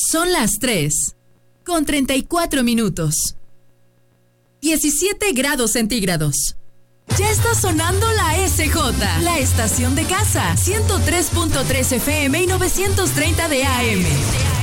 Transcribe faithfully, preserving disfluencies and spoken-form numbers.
Son las tres, con treinta y cuatro minutos. diecisiete grados centígrados. Ya está sonando la S J, la estación de casa, ciento tres punto tres F M y novecientos treinta de A M.